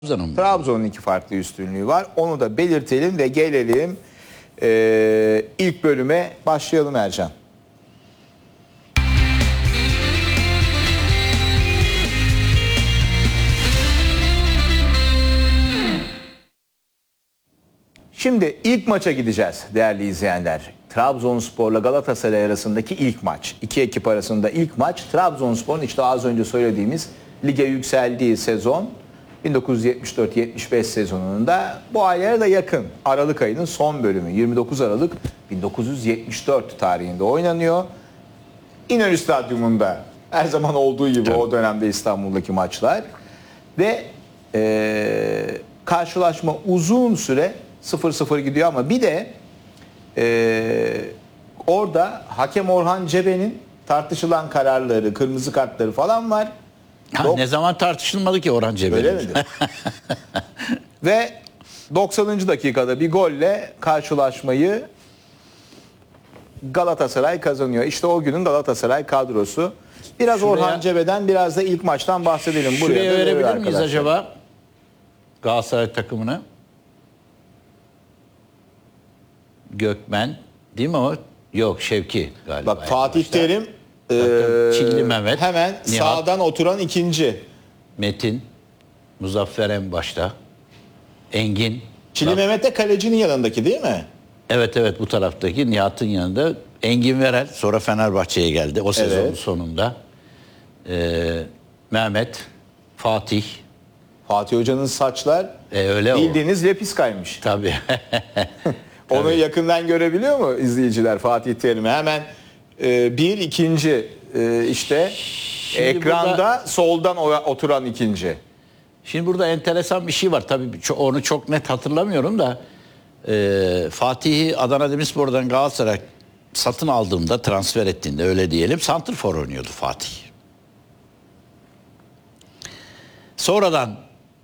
Trabzon'un 2 farklı üstünlüğü var. Onu da belirtelim ve gelelim ilk bölüme başlayalım Ercan. Şimdi ilk maça gideceğiz değerli izleyenler. Trabzonspor'la Galatasaray arasındaki ilk maç. İki ekip arasında ilk maç. Trabzonspor'un işte az önce söylediğimiz lige yükseldiği sezon 1974-75 sezonunda bu aylara da yakın. Aralık ayının son bölümü 29 Aralık 1974 tarihinde oynanıyor. İnönü Stadyumunda her zaman olduğu gibi tabii. O dönemde İstanbul'daki maçlar. Ve karşılaşma uzun süre 0-0 gidiyor ama bir de orada hakem Orhan Cebe'nin tartışılan kararları, kırmızı kartları falan var. Ne zaman tartışılmadı ki Orhan Cebe'nin? Öyle midir? Ve 90. dakikada bir golle karşılaşmayı Galatasaray kazanıyor. İşte o günün Galatasaray kadrosu. Biraz şuraya, Orhan Cebe'den biraz da ilk maçtan bahsedelim. Şuraya verebilir miyiz acaba Galatasaray takımını? Gökmen değil mi o? Yok, Şevki galiba. Bak Fatih Terim, Çilli Mehmet, hemen Nihat, sağdan oturan ikinci. Metin, Muzaffer en başta, Engin. Çilli Mehmet de kalecinin yanındaki değil mi? Evet bu taraftaki Nihat'ın yanında. Engin Verel sonra Fenerbahçe'ye geldi o sezonun sonunda. Mehmet, Fatih. Fatih Hoca'nın saçlar öyle bildiğiniz lepiskaymış. Tabii. Onu yakından görebiliyor mu izleyiciler Fatih Terim'i? Hemen ikinci işte şimdi ekranda burada, soldan oturan ikinci. Şimdi burada enteresan bir şey var. Tabii onu çok net hatırlamıyorum da Fatih'i Adana Demirspor'dan Galatasaray satın aldığımda, transfer ettiğinde öyle diyelim, santrfor oynuyordu Fatih. Sonradan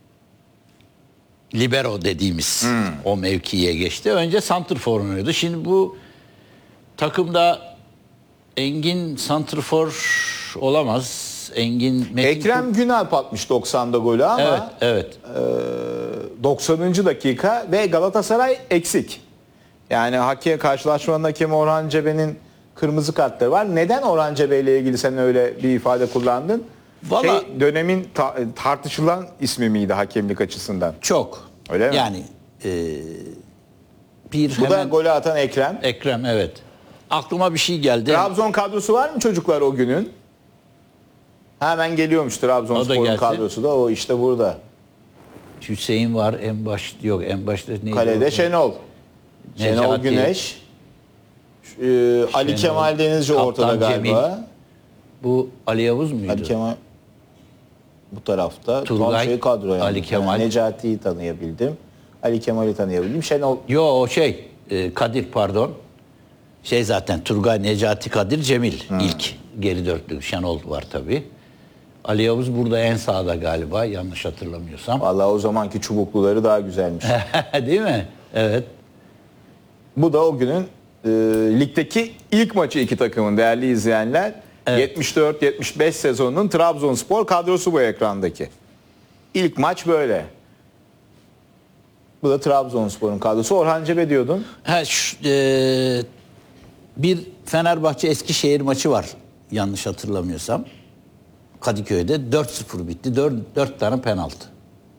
libero dediğimiz o mevkiye geçti. Önce santrfor oynuyordu. Şimdi bu takımda Engin santrfor olamaz. Metin Ekrem Günalp atmış 90'da golü ama evet. 90. dakika ve Galatasaray eksik. Yani karşılaşmanın hakemi Orhan Cebe'nin kırmızı kartları var. Neden Orhan Cebe ile ilgili sen öyle bir ifade kullandın? Vallahi dönemin tartışılan ismi miydi hakemlik açısından? Çok. Öyle mi? Yani bu da golü atan Ekrem. Ekrem, evet. Aklıma bir şey geldi. Trabzon kadrosu var mı çocuklar o günün? Hemen geliyormuş Trabzonspor'un kadrosu da o işte burada. Hüseyin var en başta neydi? Kalede Şenol. Şenol Güneş. Ali Kemal Denizci ortada galiba. Cemil. Bu Ali Yavuz muydu? Ali Kemal bu tarafta. Turgay, kadro yani. Ali Kemal. Yani Necati'yi tanıyabildim. Ali Kemal'i tanıyabildim. Şenol. Kadir pardon. Zaten Turgay, Necati, Kadir, Cemil ilk geri dörtlü. Şenol var tabii. Ali Yavuz burada en sağda galiba yanlış hatırlamıyorsam. Vallahi o zamanki çubukluları daha güzelmiş. Değil mi? Evet. Bu da o günün ligdeki ilk maçı iki takımın değerli izleyenler. Evet. 74-75 sezonunun Trabzonspor kadrosu bu ekrandaki. İlk maç böyle. Bu da Trabzonspor'un kadrosu. Orhan Cebe diyordun. Bir Fenerbahçe Eskişehir maçı var yanlış hatırlamıyorsam. Kadıköy'de 4-0 bitti. 4 tane penaltı.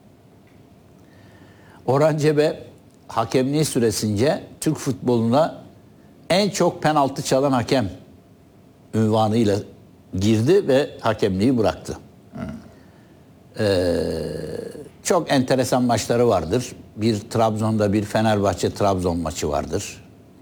Orhan Cebe hakemliği süresince Türk futboluna en çok penaltı çalan hakem ünvanıyla girdi ve hakemliği bıraktı. Çok enteresan maçları vardır. Bir Trabzon'da bir Fenerbahçe Trabzon maçı vardır.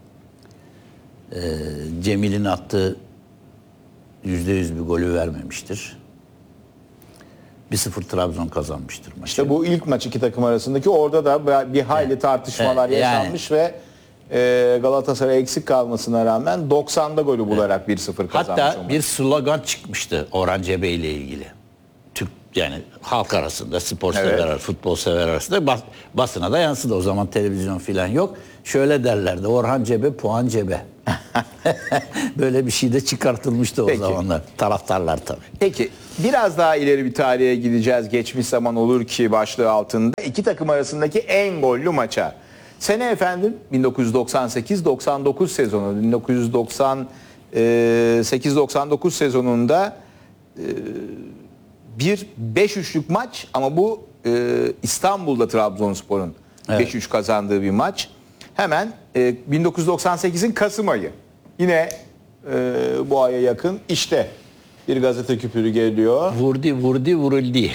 Cemil'in attığı %100 bir golü vermemiştir. 1-0 Trabzon kazanmıştır maçı. İşte bu ilk maç iki takım arasındaki orada da bir hayli tartışmalar yaşanmış ve Galatasaray eksik kalmasına rağmen 90'da golü bularak 1-0 kazanmış. Hatta bir slogan çıkmıştı Orhan Cebe ile ilgili. Yani halk arasında, spor sever, futbol sever arasında basına da yansıdı. O zaman televizyon falan yok. Şöyle derlerdi, Orhan cebe, puan cebe. Böyle bir şey de çıkartılmıştı o zamanlar. Taraftarlar tabii. Peki biraz daha ileri bir tarihe gideceğiz. Geçmiş zaman olur ki başlığı altında. İki takım arasındaki en gollü maça. Sene efendim 1998-99 sezonu. 1998-99 sezonunda bir 5-3'lük maç ama bu İstanbul'da Trabzonspor'un 5-3 kazandığı bir maç. Hemen 1998'in Kasım ayı. Yine bu aya yakın işte bir gazete küpürü geliyor. Vuruldu.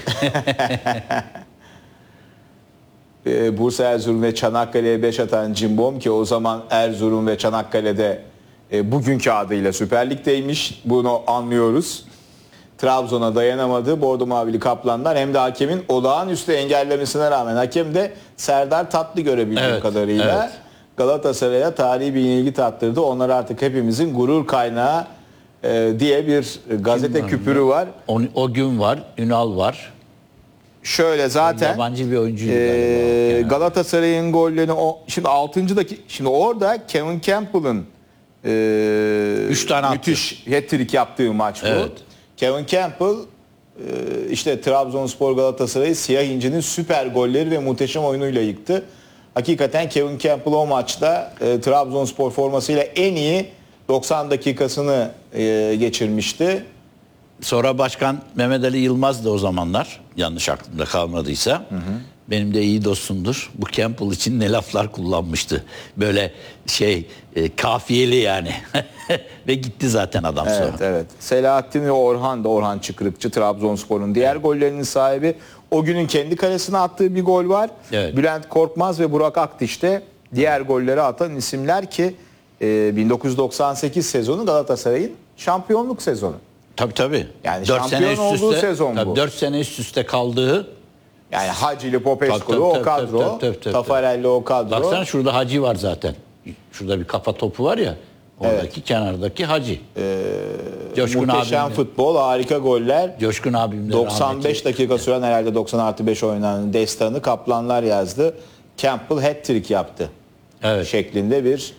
Bursa, Erzurum ve Çanakkale'ye 5 atan Cimbom ki o zaman Erzurum ve Çanakkale'de bugünkü adıyla Süper Lig'deymiş. Bunu anlıyoruz. Trabzon'a dayanamadı. Bordo Mavili Kaplanlar hem de hakemin olağanüstü engellemesine rağmen hakem de Serdar Tatlı görebildiğim kadarıyla Galatasaray'a tarihi bir yenilgi tattırdı. Onlar artık hepimizin gurur kaynağı diye bir gazete küpürü var. O gün var, Ünal var. Şöyle zaten yabancı bir oyuncuydu Galatasaray'ın gollerini şimdi 6. dakika şimdi orada Kevin Campbell'ın 3 tane müthiş hat-trick yaptığı maç bu. Evet. Kevin Campbell işte Trabzonspor Galatasaray'ı siyah incinin süper golleri ve muhteşem oyunuyla yıktı. Hakikaten Kevin Campbell o maçta Trabzonspor formasıyla en iyi 90 dakikasını geçirmişti. Sonra Başkan Mehmet Ali Yılmaz da o zamanlar, yanlış aklımda kalmadıysa, benim de iyi dostumdur. Bu Campbell için ne laflar kullanmıştı. Böyle kafiyeli yani. Ve gitti zaten adam sonra. Evet. Selahattin ve Orhan Çıkrıkçı Trabzonspor'un diğer gollerinin sahibi. O günün kendi kalesine attığı bir gol var. Evet. Bülent Korkmaz ve Burak Akdiş de diğer golleri atan isimler ki 1998 sezonu Galatasaray'ın şampiyonluk sezonu. Tabii. Yani şampiyon olduğu sezon bu. 4 sene üst üste kaldığı. Yani Hacı'lı, Popescu'lu o kadro. Tafarelli o kadro. Baksana şurada Hacı var zaten. Şurada bir kafa topu var ya. Oradaki kenardaki Hacı. Muhteşem futbol, harika goller. Coşkun abim de 95 dakika süren herhalde 90+5 oynanan destanı Kaplanlar yazdı. Campbell hat-trick yaptı. Evet. Şeklinde bir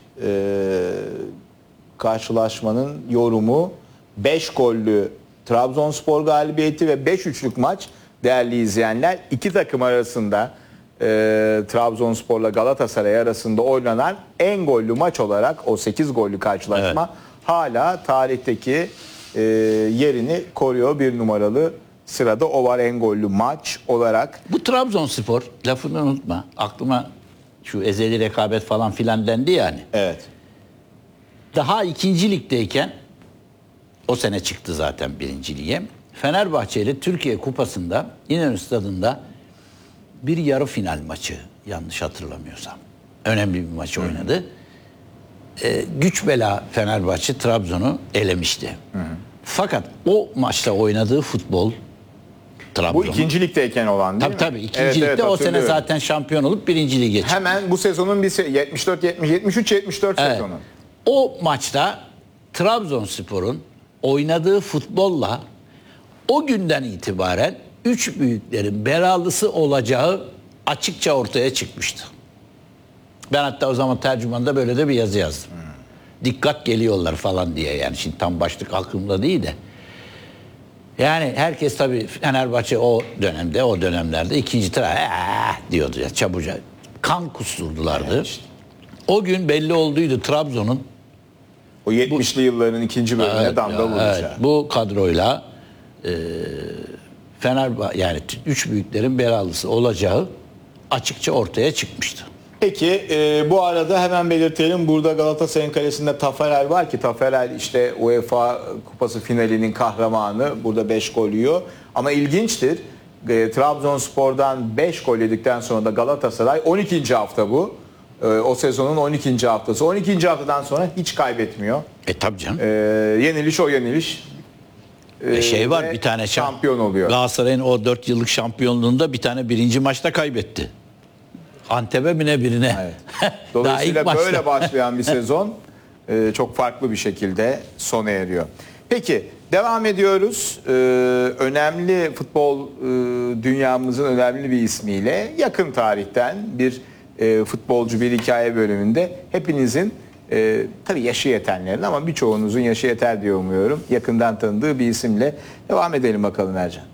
karşılaşmanın yorumu. 5 gollü Trabzonspor galibiyeti ve 5-3'lük maç değerli izleyenler. İki takım arasında Trabzonspor'la Galatasaray arasında oynanan en gollü maç olarak o 8 gollü karşılaşma hala tarihteki yerini koruyor. Bir numaralı sırada o var en gollü maç olarak. Bu Trabzonspor, lafını unutma, aklıma şu ezeli rekabet falan filan dendi yani. Evet. Daha 2. ligdeyken o sene çıktı zaten 1. lige. Fenerbahçe ile Türkiye Kupası'nda İnönü Stadı'nda bir yarı final maçı, yanlış hatırlamıyorsam. Önemli bir maç oynadı. Güç bela Fenerbahçe Trabzon'u elemişti. Fakat o maçta oynadığı futbol Trabzon. Bu 2. ligdeyken olan değil mi? Tabii 2. ligde o sene zaten şampiyon olup 1. lige çıktı. Hemen bu sezonun bir 73-74 sezonu. O maçta Trabzonspor'un oynadığı futbolla o günden itibaren 3 büyüklerin belalısı olacağı açıkça ortaya çıkmıştı. Ben hatta o zaman tercümanda böyle de bir yazı yazdım. Dikkat geliyorlar falan diye, yani şimdi tam başlık aklımda değil de. Yani herkes tabii Fenerbahçe o dönemlerde ikinci diyordu ya, çabucak. Kan kusturdulardı. Evet. O gün belli olduydu Trabzon'un o 70'li yılların ikinci bölümüne damga vuracağı. Evet, bu kadroyla Fenerbahçe yani 3 büyüklerin belalısı olacağı açıkça ortaya çıkmıştı. Peki bu arada hemen belirtelim, burada Galatasaray'ın kalesinde Tafarel var ki Tafarel işte UEFA Kupası finalinin kahramanı, burada 5 gol yiyor. Ama ilginçtir, Trabzonspor'dan 5 gol yedikten sonra da Galatasaray 12. hafta bu. O sezonun 12. haftası. 12. haftadan sonra hiç kaybetmiyor. Tabii canım. Yeniliş o yeniliş. Var bir tane şampiyon oluyor. Galatasaray'ın o 4 yıllık şampiyonluğunda bir tane 1. maçta kaybetti. Antep'e birine. Evet. Dolayısıyla böyle başlayan bir sezon çok farklı bir şekilde sona eriyor. Peki devam ediyoruz. Önemli futbol dünyamızın önemli bir ismiyle yakın tarihten bir futbolcu bir hikaye bölümünde hepinizin tabii yaşı yetenlerin ama birçoğunuzun yaşı yeter diye umuyorum. Yakından tanıdığı bir isimle devam edelim bakalım Ercan.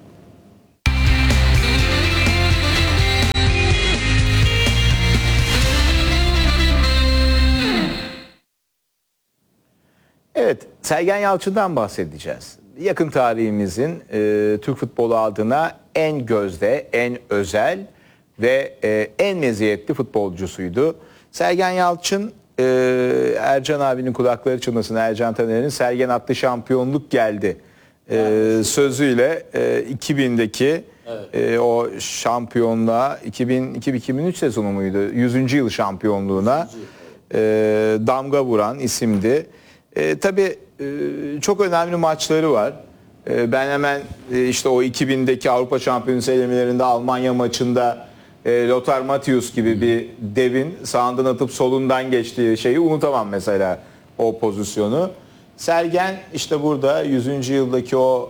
Evet, Sergen Yalçın'dan bahsedeceğiz. Yakın tarihimizin Türk futbolu adına en gözde, en özel ve en meziyetli futbolcusuydu. Sergen Yalçın, Ercan abinin kulakları çınlasın, Ercan Taner'in Sergen attı şampiyonluk geldi sözüyle 2000'deki o şampiyonluğa 2000-2003 sezonu muydu? 100. yıl şampiyonluğuna damga vuran isimdi. Tabii çok önemli maçları var. Ben hemen işte o 2000'deki Avrupa Şampiyonası elemelerinde Almanya maçında Lothar Matthäus gibi bir devin sağından atıp solundan geçtiği şeyi unutamam mesela, o pozisyonu. Sergen işte burada 100. yıldaki o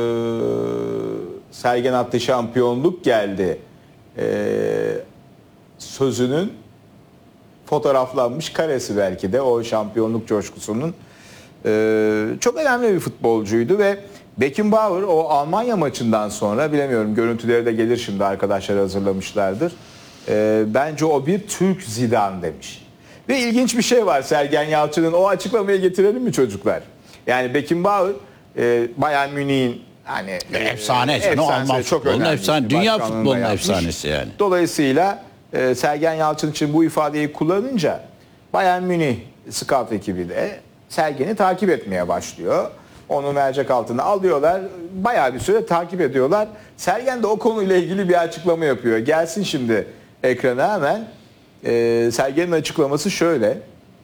Sergen attı şampiyonluk geldi sözünün fotoğraflanmış karesi belki de o şampiyonluk coşkusunun. Çok önemli bir futbolcuydu ve Beckenbauer o Almanya maçından sonra, bilemiyorum görüntüleri de gelir şimdi, arkadaşlar hazırlamışlardır. Bence o bir Türk Zidane demiş. Ve ilginç bir şey var Sergen Yalçın'ın, o açıklamayı getirelim mi çocuklar? Yani Beckenbauer Bayern Münih'in hani efsane Alman futbolunun efsane, dünya futbolunun efsanesi yani. Dolayısıyla Sergen Yalçın için bu ifadeyi kullanınca Bayern Münih scout ekibi de Sergen'i takip etmeye başlıyor. Onu mercek altına alıyorlar. Bayağı bir süre takip ediyorlar. Sergen de o konuyla ilgili bir açıklama yapıyor. Gelsin şimdi ekrana hemen. Sergen'in açıklaması şöyle.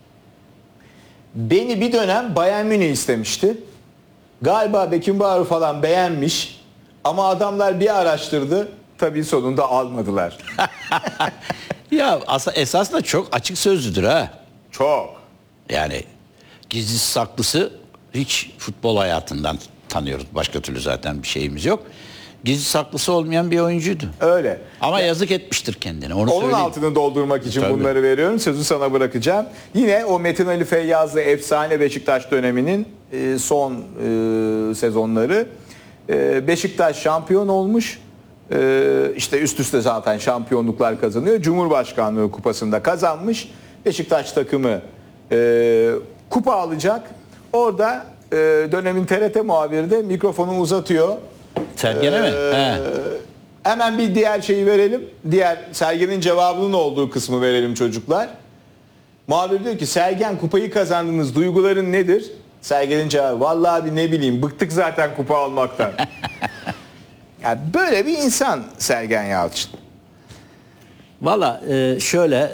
Beni bir dönem Bayern Münih istemişti. Galiba Beckenbauer falan beğenmiş. Ama adamlar bir araştırdı. Tabii sonunda almadılar. Ya esasında çok açık sözlüdür ha. Çok. Yani gizlisi saklısı hiç futbol hayatından tanıyoruz. Başka türlü zaten bir şeyimiz yok. Gizli saklısı olmayan bir oyuncuydu. Öyle. Ama yazık etmiştir kendine. Onun söyleyeyim. Altını doldurmak için Tabii. bunları veriyorum. Sözü sana bırakacağım. Yine o Metin Ali Feyyazlı efsane Beşiktaş döneminin son sezonları. Beşiktaş şampiyon olmuş. İşte üst üste zaten şampiyonluklar kazanıyor. Cumhurbaşkanlığı kupasında kazanmış. Beşiktaş takımı kupa alacak. Orada dönemin TRT muhabiri de mikrofonu uzatıyor. Sergen'e mi? Hemen bir diğer şeyi verelim. Diğer Sergen'in cevabının olduğu kısmı verelim çocuklar. Muhabir diyor ki Sergen, kupayı kazandınız, duyguların nedir? Sergen'in cevabı, vallahi abi ne bileyim, bıktık zaten kupa almaktan. Yani böyle bir insan Sergen Yalçın. Valla şöyle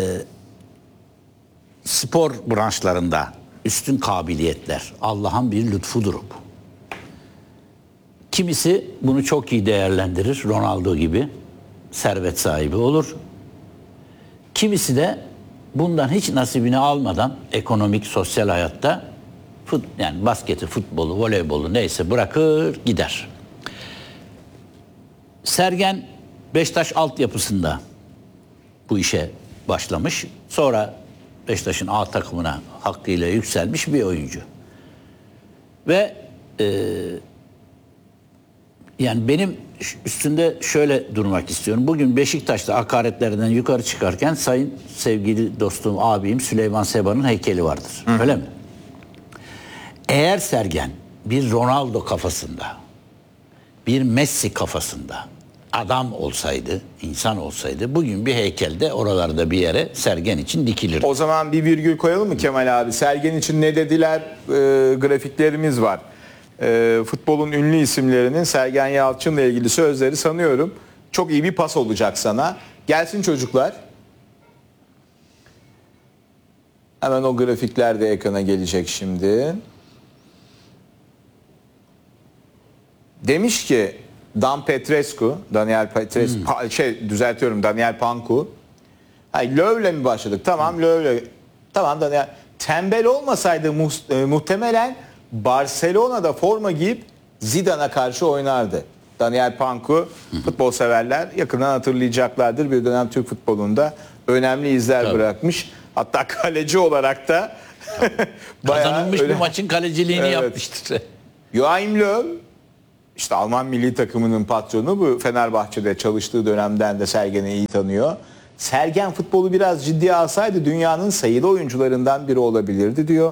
spor branşlarında üstün kabiliyetler Allah'ın bir lütfudur bu. Kimisi bunu çok iyi değerlendirir, Ronaldo gibi servet sahibi olur. Kimisi de bundan hiç nasibini almadan ekonomik, sosyal hayatta yani basketi, futbolu, voleybolu neyse bırakır gider. Sergen Beşiktaş altyapısında bu işe başlamış. Sonra Beşiktaş'ın A takımına hakkıyla yükselmiş bir oyuncu. Ve yani benim üstünde şöyle durmak istiyorum. Bugün Beşiktaş'ta hakaretlerden yukarı çıkarken sayın sevgili dostum, abim Süleyman Seba'nın heykeli vardır. Hı. Öyle mi? Eğer Sergen bir Ronaldo kafasında, bir Messi kafasında adam olsaydı, insan olsaydı bugün bir heykelde oralarda bir yere Sergen için dikilirdi. O zaman bir virgül koyalım mı Kemal abi? Sergen için ne dediler? Grafiklerimiz var. Futbolun ünlü isimlerinin Sergen Yalçın'la ilgili sözleri sanıyorum çok iyi bir pas olacak sana. Gelsin çocuklar. Hemen o grafikler de ekrana gelecek şimdi. Demiş ki Daniel Panku. Hayır, Löw'le mi başladık? Tamam, Löw'le. Tamam Daniel. Tembel olmasaydı muhtemelen Barcelona'da forma giyip Zidane'a karşı oynardı. Daniel Panku, futbol severler yakından hatırlayacaklardır. Bir dönem Türk futbolunda önemli izler bırakmış. Hatta kaleci olarak da Kazanılmış öyle... bir maçın kaleciliğini Evet. yapmıştır. Joachim Löw, işte Alman milli takımının patronu, bu Fenerbahçe'de çalıştığı dönemden de Sergen'i iyi tanıyor. Sergen futbolu biraz ciddiye alsaydı dünyanın sayılı oyuncularından biri olabilirdi diyor.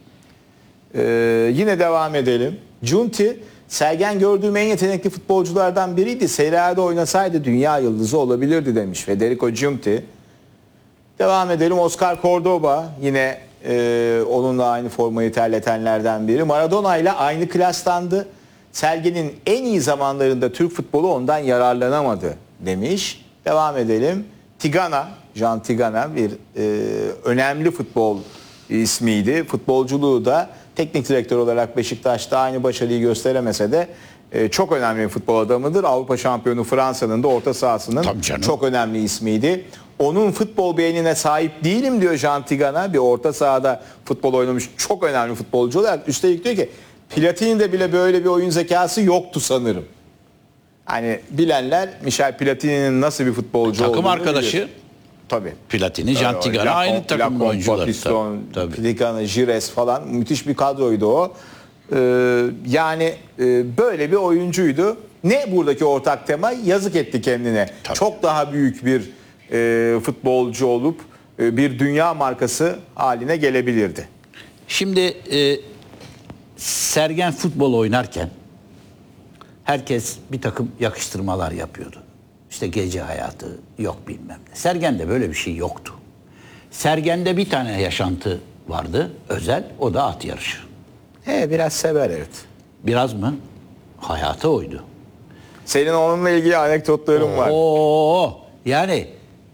Yine devam edelim. Giunti, Sergen gördüğüm en yetenekli futbolculardan biriydi. Serie A'da oynasaydı dünya yıldızı olabilirdi demiş Federico Giunti. Devam edelim. Oscar Cordoba yine onunla aynı formayı terletenlerden biri. Maradona ile aynı klastandı. Sergen'in en iyi zamanlarında Türk futbolu ondan yararlanamadı demiş. Devam edelim. Tigana, Jean Tigana bir önemli futbol ismiydi. Futbolculuğu da teknik direktör olarak Beşiktaş'ta aynı başarıyı gösteremese de çok önemli bir futbol adamıdır. Avrupa şampiyonu Fransa'nın da orta sahasının çok önemli ismiydi. Onun futbol beynine sahip değilim diyor Jean Tigana. Bir orta sahada futbol oynamış çok önemli futbolcu olarak. Üstelik diyor ki Platini'de bile böyle bir oyun zekası yoktu sanırım. Hani bilenler Michel Platini'nin nasıl bir futbolcu olduğunu Takım arkadaşı bilir. Tabii. Platini, Jean Tigana aynı takımın oyuncuları. Piston, Tabii. Tigana, Gires falan müthiş bir kadroydu o. Yani böyle bir oyuncuydu. Ne buradaki ortak tema? Yazık etti kendine. Tabii. Çok daha büyük bir futbolcu olup bir dünya markası haline gelebilirdi. Şimdi Sergen futbol oynarken herkes bir takım yakıştırmalar yapıyordu. İşte gece hayatı yok bilmem ne. Sergen'de böyle bir şey yoktu. Sergen'de bir tane yaşantı vardı özel, o da at yarışı. Biraz sever evet. Biraz mı? Hayatı oydu. Senin onunla ilgili anekdotların var. Yani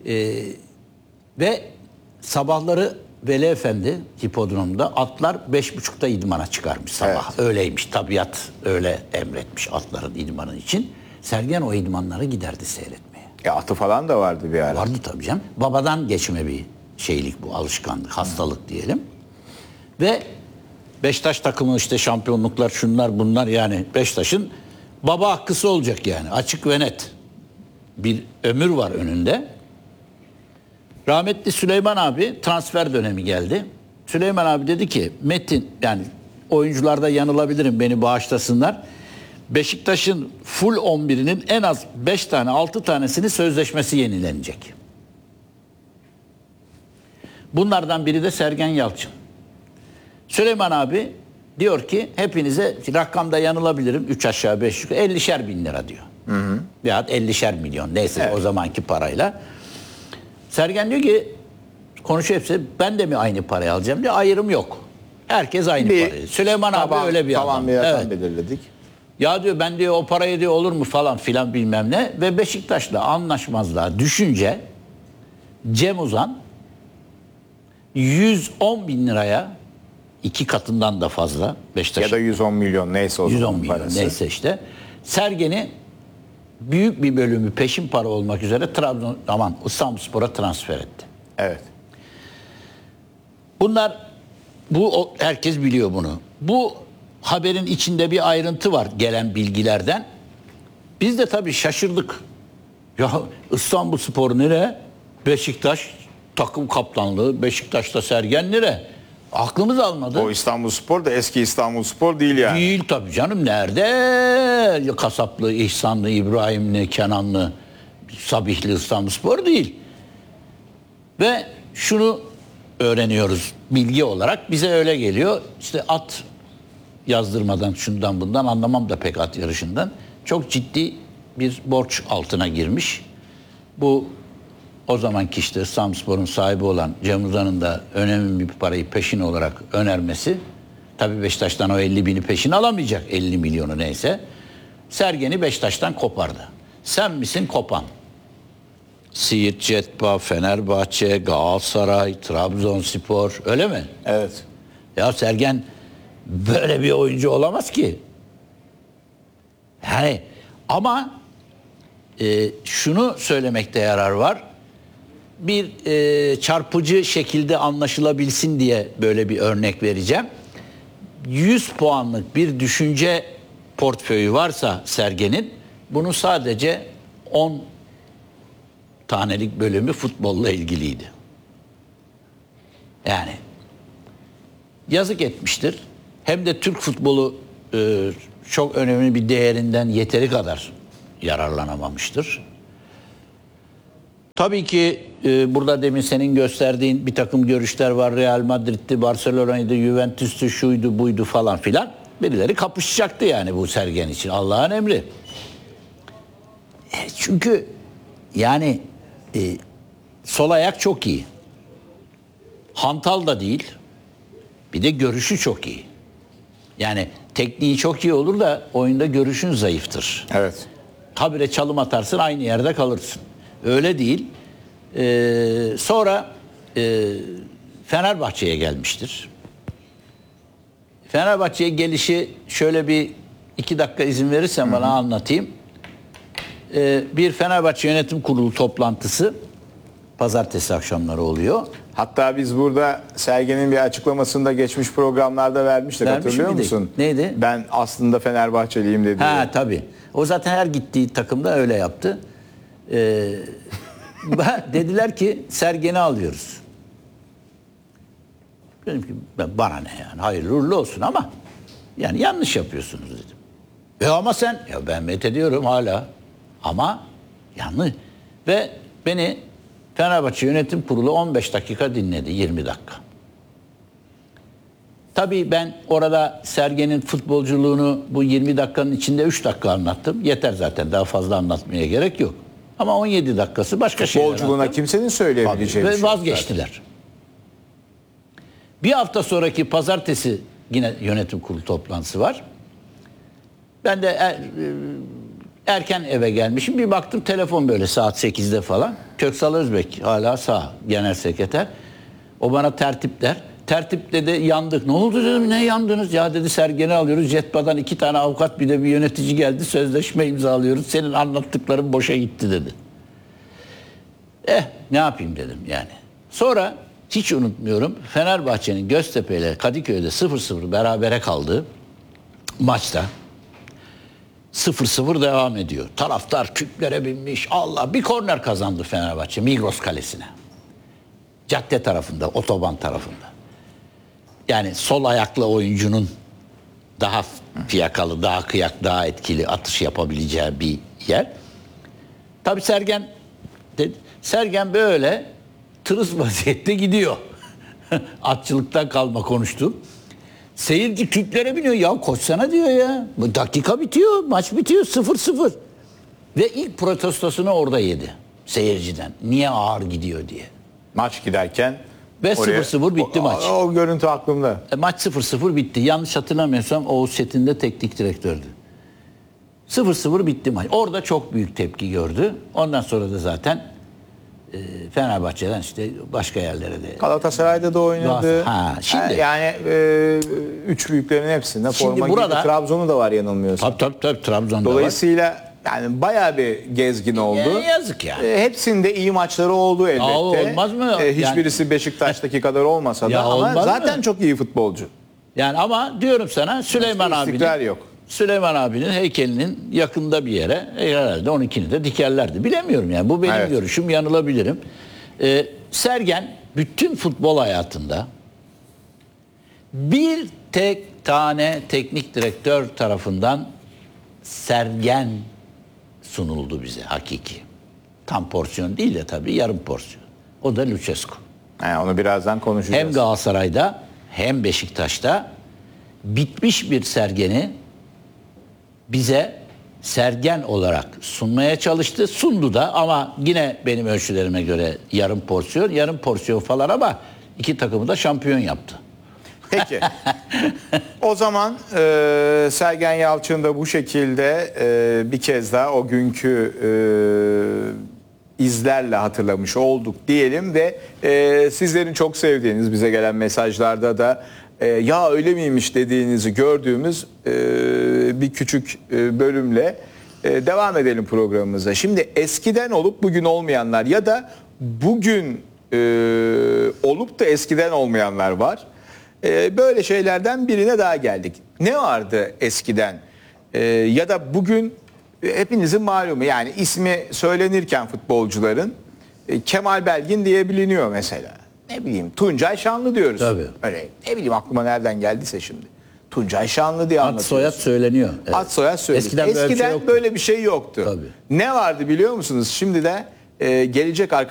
ve sabahları Veli Efendi hipodromda atlar 5.30'da idmana çıkarmış sabah. Evet. Öyleymiş, tabiat öyle emretmiş atların idmanı için. Sergen o idmanlara giderdi seyretmeye. Atı falan da vardı bir ara. Vardı tabii canım. Babadan geçme bir şeylik bu, alışkanlık, hastalık diyelim. Ve Beşiktaş takımı işte şampiyonluklar şunlar bunlar, yani Beşiktaş'ın baba hakkısı olacak yani, açık ve net. Bir ömür var önünde. Rahmetli Süleyman abi transfer dönemi geldi. Süleyman abi dedi ki Metin, yani oyuncularda yanılabilirim beni bağışlasınlar. Beşiktaş'ın full 11'inin en az 5 tane 6 tanesini sözleşmesi yenilenecek. Bunlardan biri de Sergen Yalçın. Süleyman abi diyor ki hepinize, rakamda yanılabilirim, 3 aşağı 5 yukarı 50'şer bin lira diyor. Veyahut 50'şer milyon neyse o zamanki parayla. Sergen diyor ki konuşuyor hepsi, ben de mi aynı parayı alacağım diyor, ayrım yok. Herkes aynı parayı. Süleyman abi öyle bir adam. Bir rakam belirledik. Ya diyor ben diyor o parayı diyor olur mu falan filan bilmem ne. Ve Beşiktaş'la anlaşmazlığa düşünce Cem Uzan 110 bin liraya, 2 katından da fazla Beşiktaş. Ya da 110 milyon neyse o 110 zaman milyon parası. neyse işte. Sergen'i büyük bir bölümü peşin para olmak üzere İstanbulspor'a transfer etti. Evet. Herkes biliyor bunu. Bu haberin içinde bir ayrıntı var gelen bilgilerden. Biz de tabii şaşırdık. Ya İstanbulspor nere? Beşiktaş takım kaptanlığı, Beşiktaş'ta Sergen nere? Aklımız almadı. O İstanbulspor da eski İstanbulspor değil yani. Değil tabii canım, nerede? Kasaplı, İhsanlı, İbrahimli, Kenanlı, Sabihli İstanbulspor değil. Ve şunu öğreniyoruz bilgi olarak, bize öyle geliyor. İşte at yazdırmadan, şundan bundan anlamam da pek at yarışından. Çok ciddi bir borç altına girmiş. Bu o zamanki işte İstanbulspor'un sahibi olan Cem Uzan'ın da önemli bir parayı peşin olarak önermesi. Tabii Beşiktaş'tan o 50 bini peşin alamayacak, 50 milyonu neyse. Sergen'i Beşiktaş'tan kopardı. Sen misin kopan? Siirt Cetba, Fenerbahçe, Galatasaray, Trabzonspor, öyle mi? Evet. Ya Sergen böyle bir oyuncu olamaz ki. Yani ama şunu söylemekte yarar var. Bir çarpıcı şekilde anlaşılabilsin diye böyle bir örnek vereceğim. 100 puanlık bir düşünce portföyü varsa Sergen'in, bunun sadece 10 tanelik bölümü futbolla ilgiliydi. Yani yazık etmiştir. Hem de Türk futbolu çok önemli bir değerinden yeteri kadar yararlanamamıştır. Tabii ki burada demin senin gösterdiğin bir takım görüşler var. Real Madrid'di, Barcelona'ydı, Juventus'tu, şuydu, buydu falan filan. Birileri kapışacaktı yani bu Sergen için. Allah'ın emri. Çünkü yani sol ayak çok iyi. Hantal da değil. Bir de görüşü çok iyi. Yani tekniği çok iyi olur da oyunda görüşün zayıftır. Evet. Habire çalım atarsın, aynı yerde kalırsın. Öyle değil. Sonra Fenerbahçe'ye gelmiştir. Fenerbahçe'ye gelişi şöyle bir 2 dakika izin verirsen bana anlatayım. Bir Fenerbahçe Yönetim Kurulu toplantısı pazartesi akşamları oluyor. Hatta biz burada Sergen'in bir açıklamasında geçmiş programlarda vermiştik, hatırlıyor miydik? musun? Neydi? Ben aslında Fenerbahçeliyim dedi. Ha tabii. O zaten her gittiği takımda öyle yaptı. Dediler ki Sergen'i alıyoruz. Dedim ki bana ne yani, hayırlı uğurlu olsun ama yani yanlış yapıyorsunuz dedim. Ama sen, ya ben methediyorum hala ama yanlış. Ve beni Fenerbahçe Yönetim Kurulu 15 dakika dinledi, 20 dakika. Tabii ben orada Sergen'in futbolculuğunu bu 20 dakikanın içinde 3 dakika anlattım. Yeter zaten, daha fazla anlatmaya gerek yok. Ama 17 dakikası başka şeyler anlattım. Futbolculuğuna kimsenin söyleyebileceği bir Ve şey vazgeçtiler. zaten. Bir hafta sonraki pazartesi yine yönetim kurulu toplantısı var. Ben de erken eve gelmişim. Bir baktım telefon böyle saat 8'de falan. Köksal Özbek hala sağ genel sekreter. O bana tertip der. Tertip dedi yandık. Ne oldu dedim, ne yandınız? Ya dedi Sergen'i alıyoruz. Jetba'dan 2 tane avukat bir de bir yönetici geldi. Sözleşme imzalıyoruz. Senin anlattıkların boşa gitti dedi. Ne yapayım dedim yani. Sonra hiç unutmuyorum, Fenerbahçe'nin Göztepe ile Kadıköy'de 0-0 berabere kaldığı maçta 0-0 devam ediyor. Taraftar küplere binmiş. Allah, bir korner kazandı Fenerbahçe Migros Kalesi'ne. Cadde tarafında, otoban tarafında. Yani sol ayaklı oyuncunun daha fiyakalı, daha kıyak, daha etkili atış yapabileceği bir yer. Tabii Sergen böyle tırıs vaziyette gidiyor. Atçılıktan kalma konuştum. Seyirci küplere biniyor. Ya koşsana diyor ya. Bu dakika bitiyor. Maç bitiyor. 0-0. Ve ilk protestosunu orada yedi. Seyirciden. Niye ağır gidiyor diye. Maç giderken ve 0-0 bitti maç. O görüntü aklımda. Maç 0-0 bitti. Yanlış hatırlamıyorsam Oğuz Çetin de teknik direktördü. 0-0 bitti maç. Orada çok büyük tepki gördü. Ondan sonra da zaten Fenerbahçe'den işte başka yerlere de. Galatasaray'da da oynadı. Şimdi yani üç büyüklerin hepsinde forma burada, giydi. Trabzon'u da var yanılmıyorsam. Tabii Trabzon'da Dolayısıyla var. yani bayağı bir gezgin oldu. Yazık yani. Hepsinde iyi maçları oldu elbette. Olmaz mı? Hiçbirisi Beşiktaş'taki kadar olmasa da ama zaten çok iyi futbolcu. Yani ama diyorum sana İstikrar yok. Süleyman abinin heykelinin yakında bir yere herhalde 12'ni de dikerlerdi. Bilemiyorum yani. Bu benim görüşüm. Yanılabilirim. Sergen bütün futbol hayatında bir tek tane teknik direktör tarafından Sergen sunuldu bize hakiki. Tam porsiyon değil de tabii yarım porsiyon. O da Lucescu. Onu birazdan konuşacağız. Hem Galatasaray'da hem Beşiktaş'ta bitmiş bir Sergen'i bize Sergen olarak sunmaya çalıştı. Sundu da ama yine benim ölçülerime göre yarım porsiyon falan ama iki takımı da şampiyon yaptı. Peki. O zaman Sergen Yalçın da bu şekilde bir kez daha o günkü izlerle hatırlamış olduk diyelim ve sizlerin çok sevdiğiniz bize gelen mesajlarda da ya öyle miymiş dediğinizi gördüğümüz bir küçük bölümle devam edelim programımıza. Şimdi eskiden olup bugün olmayanlar ya da bugün olup da eskiden olmayanlar var. Böyle şeylerden birine daha geldik. Ne vardı eskiden? Ya da bugün hepinizin malumu, yani ismi söylenirken futbolcuların Kemal Belgin diye biliniyor mesela. Ne bileyim, Tuncay Şanlı diyoruz. Tabii. Öyle, ne bileyim, aklıma nereden geldiyse şimdi. Tuncay Şanlı diye Ad anlatıyoruz. soyad söyleniyor. Evet. Ad soyad söyleniyor. Eskiden böyle bir şey yoktu. böyle bir şey yoktu. Tabii. Ne vardı biliyor musunuz? Şimdi de gelecek arkadaşlar